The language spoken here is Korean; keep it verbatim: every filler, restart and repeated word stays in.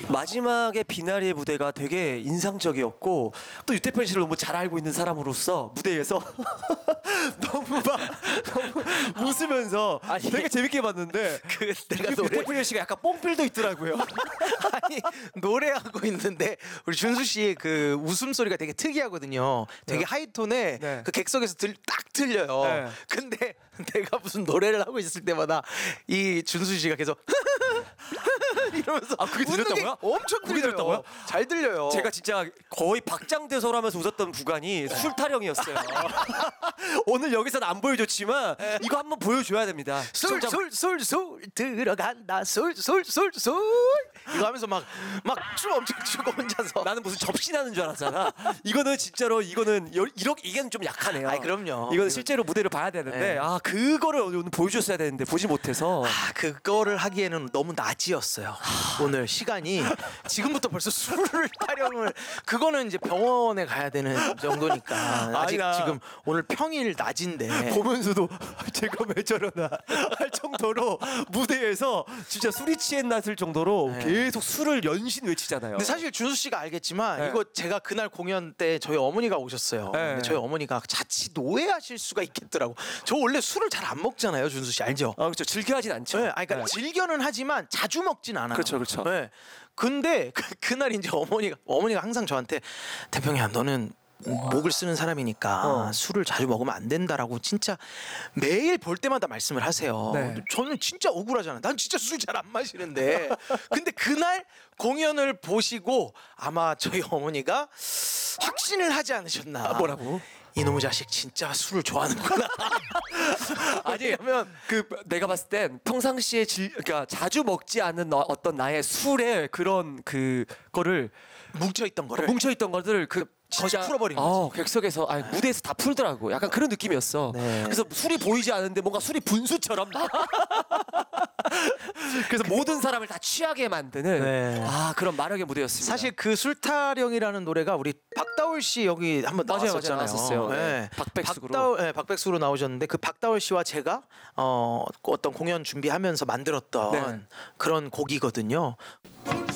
마지막에 비나리의 무대가 되게 인상적이었고 또 유태편 씨를 너무 잘 알고 있는 사람으로서 무대에서 너무 막 너무 웃으면서 아니, 되게 재밌게 봤는데 그 내가 노래 유태편 씨가 약간 뽕필도 있더라고요. 아니 노래하고 있는데 우리 준수 씨의 그 웃음소리가 되게 특이하거든요. 되게 네. 하이톤에 네. 그 객석에서 들, 딱 들려요. 네. 근데 내가 무슨 노래를 하고 있을 때마다 이 준수 씨가 계속 이러면서 아, 그게 웃는 게 들렸다고요? 엄청 그게 들려요. 들렸다고요? 잘 들려요. 제가 진짜 거의 박장대소하면서 웃었던 구간이 술 타령이었어요. 오늘 여기서는 안 보여줬지만 이거 한번 보여줘야 됩니다. 술 술 술 술 들어간다 술 술 술 술 이거 하면서 막 막 춤 엄청 추고 혼자서 나는 무슨 접신하는 줄 알았잖아. 이거는 진짜로 이거는 여- 이렇게 이게는 좀 약하네요. 아이, 그럼요. 이거는 실제로 무대를 봐야 되는데 네. 아 그거를 오늘 보여줬어야 되는데 보지 못해서 아 그거를 하기에는 너무 낮이었어요. 오늘 시간이 지금부터 벌써 술을 타령을 그거는 이제 병원에 가야 되는 정도니까 아직 아니라. 지금 오늘 평일 낮인데 보면서도 제가 왜 저러나 할 정도로 무대에서 진짜 술이 취했났을 정도로 네. 계속 술을 연신 외치잖아요. 근데 사실 준수 씨가 알겠지만 네. 이거 제가 그날 공연 때 저희 어머니가 오셨어요. 네. 근데 저희 어머니가 자칫 오해하실 수가 있겠더라고. 저 원래 술을 잘 안 먹잖아요, 준수 씨 알죠? 아 그렇죠. 즐겨하진 않죠. 네, 아니, 그러니까 네. 즐겨는 하지만 자주 먹진 않아요. 그렇죠, 그렇죠. 네. 근데 그, 그날 이제 어머니가 어머니가 항상 저한테 대평이야 너는 목을 쓰는 사람이니까 어. 술을 자주 먹으면 안 된다라고 진짜 매일 볼 때마다 말씀을 하세요. 네. 저는 진짜 억울하잖아요. 난 진짜 술 잘 안 마시는데. 근데 그날 공연을 보시고 아마 저희 어머니가 확신을 하지 않으셨나. 아, 뭐라고? 이놈의 자식 진짜 술을 좋아하는구나. 아니 왜냐면 그 내가 봤을 땐 평상시에 질, 그러니까 자주 먹지 않은 어- 어떤 나의 술의 그런 그 거를 뭉쳐있던 거를 뭉쳐있던 것들을 그 다시 진짜- 풀어버린 어, 객석에서 아니, 무대에서 다 풀더라고. 약간 그런 느낌이었어. 네. 그래서 술이 보이지 않는데 뭔가 술이 분수처럼 나. 그래서 모든 사람을 다 취하게 만드는 네. 아 그런 마력의 무대였습니다. 사실 그 술타령이라는 노래가 우리 박다울 씨 여기 한번 맞아요, 맞아요. 나왔었잖아요. 나왔었어요. 네. 박백숙으로. 박다울, 네, 박백숙으로 나오셨는데 그 박다울 씨와 제가 어, 어떤 공연 준비하면서 만들었던 네. 그런 곡이거든요.